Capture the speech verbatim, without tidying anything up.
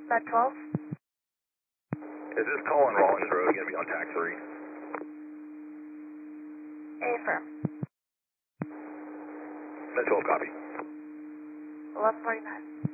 Med twelve. Is this call on Rollins Road going to be on tax three? A firm. Med twelve copy. eleven forty-nine.